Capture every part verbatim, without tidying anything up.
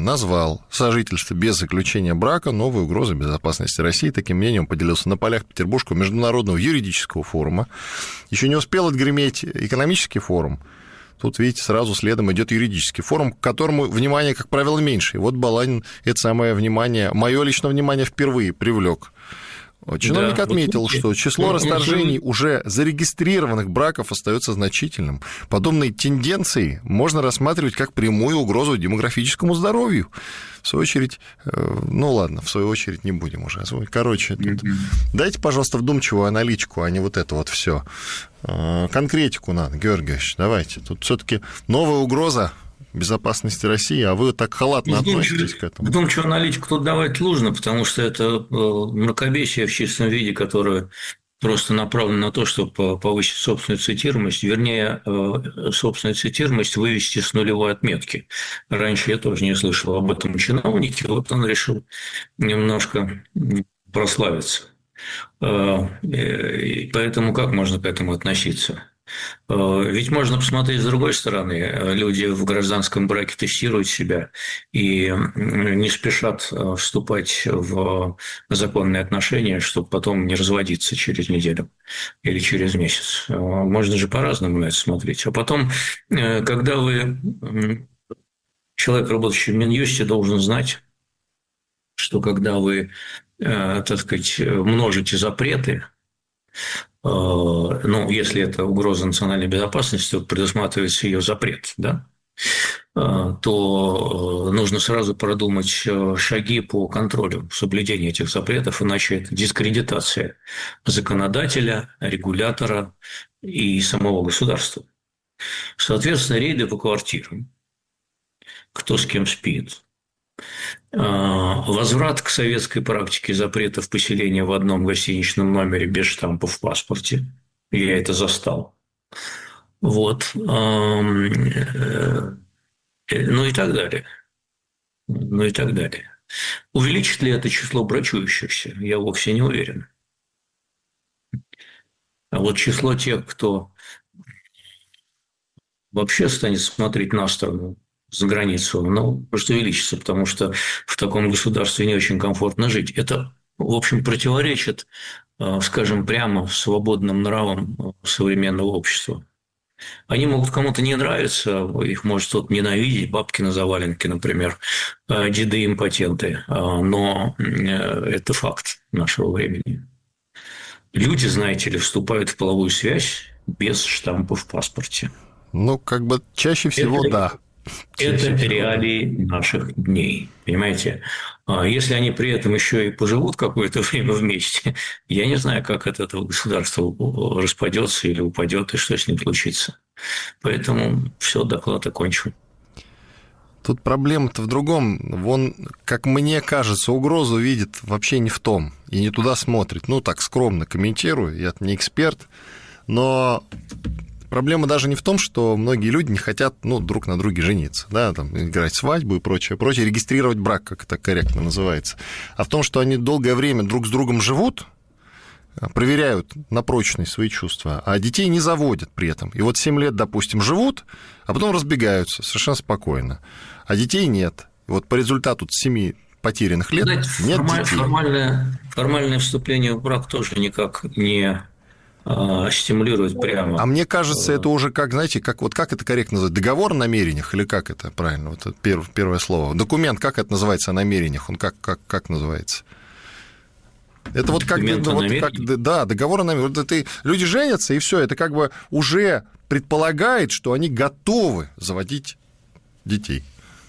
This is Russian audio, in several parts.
назвал сожительство без заключения брака новой угрозой безопасности России. Таким мнением поделился на полях Петербургского международного юридического форума. Еще не успел отгреметь экономический форум. Тут, видите, сразу следом идет юридический форум, к которому внимание, как правило, меньше. И вот Баланин это самое внимание, мое личное внимание впервые привлек. Чиновник да, отметил, вот, что число расторжений уже зарегистрированных браков остается значительным. Подобные тенденции можно рассматривать как прямую угрозу демографическому здоровью. В свою очередь, ну ладно, в свою очередь не будем уже. Короче, тут... дайте, пожалуйста, вдумчивую аналитику, а не вот это вот все. Конкретику надо, Георгий Георгиевич, давайте. Тут все-таки новая угроза безопасности России, а вы так халатно относитесь к этому. Вдумчивую аналитику тут давать нужно, потому что это мракобесие в чистом виде, которое просто направлено на то, чтобы повысить собственную цитируемость, вернее, собственную цитируемость вывести с нулевой отметки. Раньше я тоже не слышал об этом чиновнике, вот он решил немножко прославиться. И поэтому как можно к этому относиться? Ведь можно посмотреть с другой стороны. Люди в гражданском браке тестируют себя и не спешат вступать в законные отношения, чтобы потом не разводиться через неделю или через месяц. Можно же по-разному на это смотреть. А потом, когда вы, человек, работающий в Минюсте, должен знать, что когда вы, так сказать, множите запреты, ну, если это угроза национальной безопасности, то предусматривается ее запрет, да, то нужно сразу продумать шаги по контролю соблюдения этих запретов, иначе это дискредитация законодателя, регулятора и самого государства. Соответственно, рейды по квартирам, кто с кем спит, возврат к советской практике запретов поселения в одном гостиничном номере без штампа в паспорте. Я это застал. Вот. Ну и так далее. Ну и так далее. Увеличит ли это число брачующихся? Я вовсе не уверен. А вот число тех, кто вообще станет смотреть на сторону за границу, ну, просто увеличится, потому что в таком государстве не очень комфортно жить. Это, в общем, противоречит, скажем прямо, свободным нравам современного общества. Они могут кому-то не нравиться, их может кто-то ненавидеть, бабки на заваленке, например, деды-импотенты, но это факт нашего времени. Люди, знаете ли, вступают в половую связь без штампа в паспорте. Ну, как бы чаще всего, это... да. Это реалии наших дней, понимаете? Если они при этом еще и поживут какое-то время вместе, я не знаю, как от этого государства распадется или упадет, и что с ним случится. Поэтому все, доклад окончен. Тут проблема-то в другом. Вон, как мне кажется, угрозу видит вообще не в том и не туда смотрит. Ну, так скромно комментирую, я не эксперт, но... Проблема даже не в том, что многие люди не хотят, ну, друг на друге жениться, да, там, играть свадьбу и прочее, прочее, регистрировать брак, как это корректно называется, а в том, что они долгое время друг с другом живут, проверяют на прочность свои чувства, а детей не заводят при этом. И вот семь лет, допустим, живут, а потом разбегаются совершенно спокойно, а детей нет. И вот по результату семи потерянных лет Знаете, нет формаль, детей. Формальное, формальное вступление в брак тоже никак не... стимулирует прямо. А мне кажется, это уже как, знаете, как, вот как это корректно называть? Договор о намерениях или как это правильно? Вот это первое, первое слово. Документ, как это называется о намерениях? Он как, как, как называется? Это вот как, ну, вот как... Да, договор о намерениях. Вот это, люди женятся, и все, это как бы уже предполагает, что они готовы заводить детей.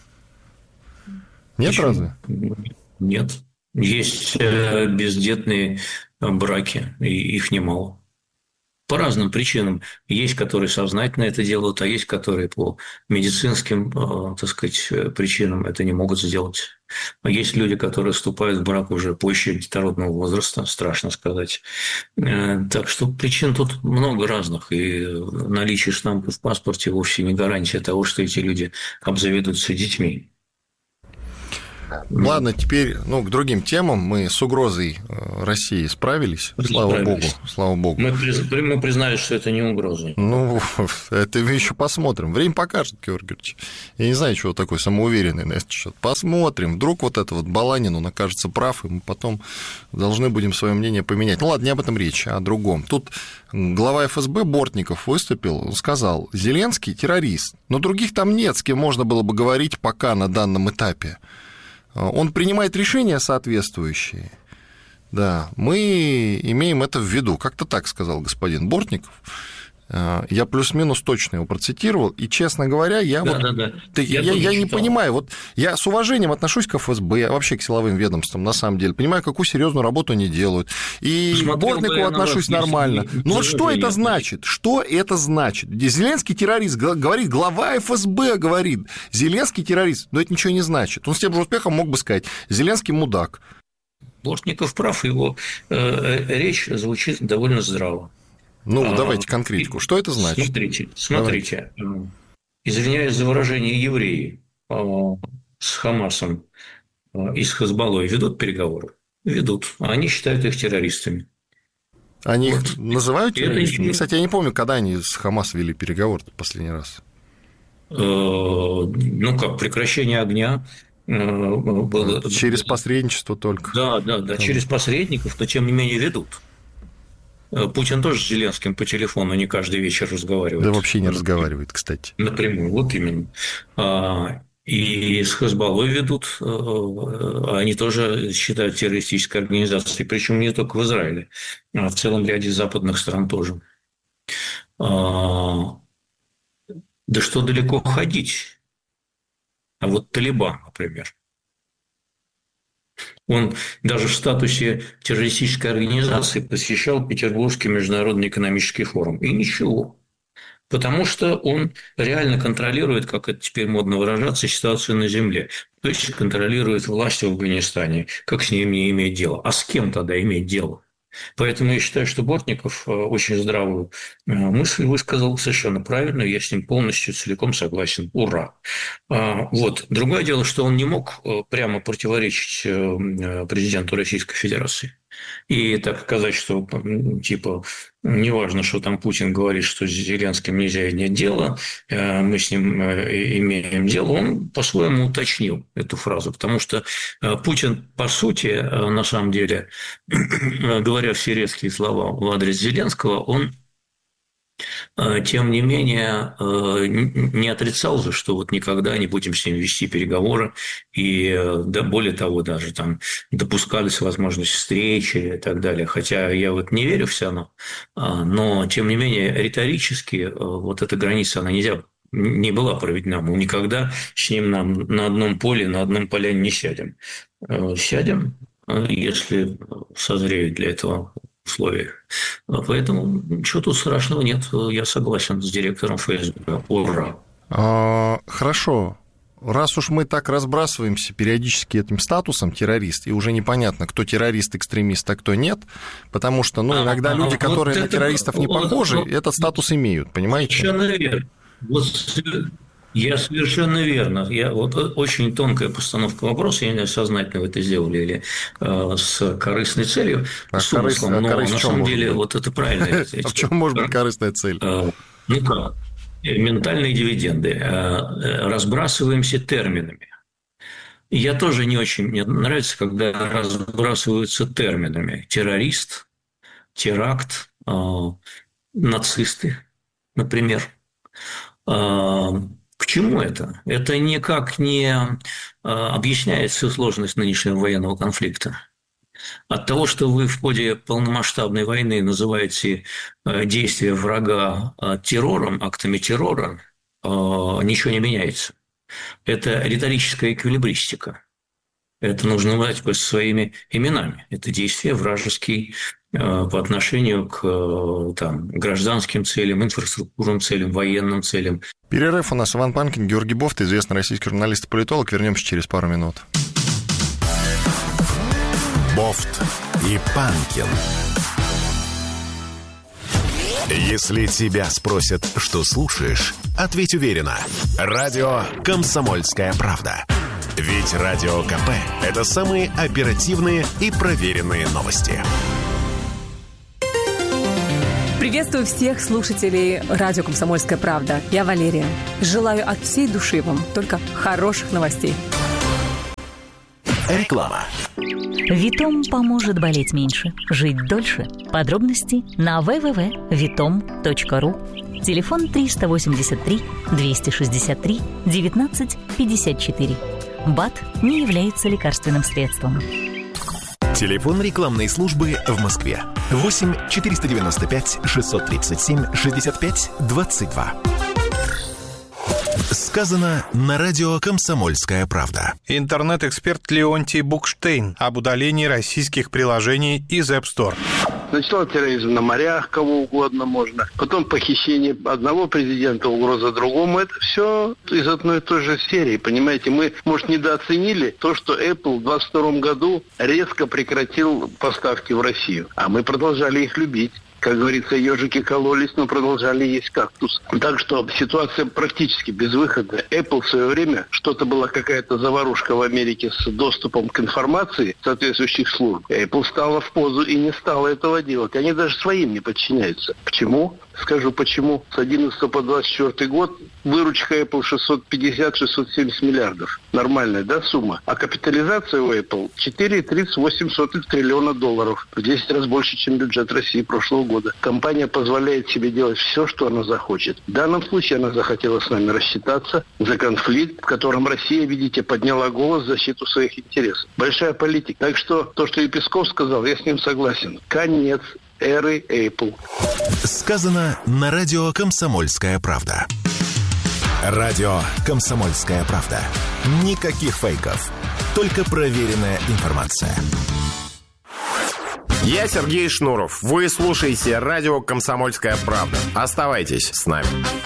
Нет, Почему? Разве? Нет. Есть бездетные браки, и их немало. По разным причинам. Есть, которые сознательно это делают, а есть, которые по медицинским, так сказать, причинам это не могут сделать. Есть люди, которые вступают в брак уже позже детородного возраста, страшно сказать. Так что причин тут много разных, и наличие штампа в паспорте вовсе не гарантия того, что эти люди обзаведутся детьми. Ладно, теперь ну, к другим темам. Мы с угрозой России справились, слава справились. богу. Слава богу. Мы, мы признали, что это не угроза. Ну, это мы еще посмотрим. Время покажет, Георгий Георгиевич. Я не знаю, чего такой самоуверенный на этот счет. Посмотрим. Вдруг вот это вот Баланин, он окажется прав, и мы потом должны будем свое мнение поменять. Ну, ладно, не об этом речь, а о другом. Тут глава эф эс бэ Бортников выступил, сказал, Зеленский террорист, но других там нет, с кем можно было бы говорить пока на данном этапе. Он принимает решения соответствующие. Да, мы имеем это в виду. Как-то так сказал господин Бортников. Я плюс-минус точно его процитировал, и, честно говоря, я, да, вот, да, да. Ты, я, я, я не понимаю, вот я с уважением отношусь к эф эс бэ, вообще к силовым ведомствам, на самом деле, понимаю, какую серьезную работу они делают, и к Бортникову отношусь нормально. Но вот что это значит? Что это значит? Зеленский террорист, говорит, глава эф эс бэ говорит, Зеленский террорист, но это ничего не значит. Он с тем же успехом мог бы сказать, Зеленский мудак. Бортников прав, его э, речь звучит довольно здраво. Ну, а, давайте конкретику. Что это значит? Смотрите, смотрите. Давайте. Извиняюсь за выражение, евреи с Хамасом и с Хезболлой ведут переговоры? Ведут. А они считают их террористами. Они вот. Их называют террористами? Это... Кстати, я не помню, когда они с Хамас вели переговоры в последний раз. Ну как, прекращение огня. Было... Через посредничество только. Да, да, да, Там... через посредников, но тем не менее ведут. Путин тоже с Зеленским по телефону не каждый вечер разговаривает. Да вообще не разговаривает, кстати. Напрямую, вот именно. И с Хезболлой ведут, они тоже считают террористической организацией, причем не только в Израиле, а в целом ряде западных стран тоже. Да что далеко ходить? А вот Талибан, например. Он даже в статусе террористической организации посещал Петербургский международный экономический форум. И ничего. Потому что он реально контролирует, как это теперь модно выражаться, ситуацию на земле. То есть контролирует власть в Афганистане. Как с ними иметь дело? А с кем тогда иметь дело? Поэтому я считаю, что Бортников очень здравую мысль высказал, совершенно правильно, я с ним полностью целиком согласен. Ура! Вот. Другое дело, что он не мог прямо противоречить президенту Российской Федерации. И так сказать, что типа неважно, что там Путин говорит, что с Зеленским нельзя иметь дело, мы с ним имеем дело, он по-своему уточнил эту фразу, потому что Путин, по сути, на самом деле, говоря все резкие слова в адрес Зеленского, он тем не менее, не отрицал же, что вот никогда не будем с ним вести переговоры, и да, более того, даже там допускались возможность встречи и так далее. Хотя я вот не верю все равно, но тем не менее риторически вот эта граница, она нельзя, не была проведена. Мы никогда с ним на, на одном поле, на одном поляне не сядем. Сядем, если созреют для этого условиях. Поэтому ничего тут страшного нет. Я согласен с директором эф эс бэ. Ура! А, хорошо. Раз уж мы так разбрасываемся периодически этим статусом террорист, и уже непонятно, кто террорист, экстремист, а кто нет, потому что ну, иногда а, люди, а, которые вот на это, террористов не похожи, вот, этот статус имеют, понимаете? Совершенно верно. Вот я совершенно верно. Я, вот очень тонкая постановка вопроса, я не знаю, сознательно вы это сделали или э, с корыстной целью, а с умыслом, корысть, но корысть на самом деле быть? Вот это правильно. А в чем может быть корыстная цель? Ну как? Ментальные дивиденды. Разбрасываемся терминами. Я тоже не очень... Мне нравится, когда разбрасываются терминами. Террорист, теракт, нацисты, например. К чему это? Это никак не объясняет всю сложность нынешнего военного конфликта. От того, что вы в ходе полномасштабной войны называете действия врага террором, актами террора, ничего не меняется. Это риторическая эквилибристика. Это нужно называть по своими именами. Это действия вражеские по отношению к там, гражданским целям, инфраструктурным целям, военным целям. Перерыв у нас. Иван Панкин, Георгий Бофт, известный российский журналист и политолог. Вернемся через пару минут. Бофт и Панкин. Если тебя спросят, что слушаешь, ответь уверенно. Радио «Комсомольская правда». Ведь Радио КП – это самые оперативные и проверенные новости. Приветствую всех слушателей радио «Комсомольская правда». Я Валерия. Желаю от всей души вам только хороших новостей. Реклама. Витом поможет болеть меньше, жить дольше. Подробности на дабл ю дабл ю дабл ю точка витом точка ру. Телефон триста восемьдесят три двести шестьдесят три девятнадцать пятьдесят четыре. БАД не является лекарственным средством. Телефон рекламной службы в Москве. восемь четыреста девяносто пять шестьсот тридцать семь шестьдесят пять двадцать два. Сказано на радио «Комсомольская правда». Интернет-эксперт Леонтий Букштейн об удалении российских приложений из App Store. Сначала терроризм на морях, кого угодно можно. Потом похищение одного президента, угроза другому. Это все из одной и той же серии, понимаете. Мы, может, недооценили то, что Apple в двадцать втором году резко прекратил поставки в Россию. А мы продолжали их любить. Как говорится, ежики кололись, но продолжали есть кактус. Так что ситуация практически безвыходная. Apple в свое время, что-то была какая-то заварушка в Америке с доступом к информации соответствующих служб. Apple стала в позу и не стала этого делать. Они даже своим не подчиняются. Почему? Скажу почему. С одиннадцатого по двадцать четвёртый год выручка Apple шестьсот пятьдесят - шестьсот семьдесят миллиардов. Нормальная, да, сумма? А капитализация у Apple четыре целых тридцать восемь сотых триллиона долларов. В десять раз больше, чем бюджет России прошлого года. Компания позволяет себе делать все, что она захочет. В данном случае она захотела с нами рассчитаться за конфликт, в котором Россия, видите, подняла голос в защиту своих интересов. Большая политика. Так что то, что и Песков сказал, я с ним согласен. Конец эры Apple. Сказано на радио «Комсомольская правда». Радио «Комсомольская правда». Никаких фейков. Только проверенная информация. Я Сергей Шнуров. Вы слушаете радио «Комсомольская правда». Оставайтесь с нами.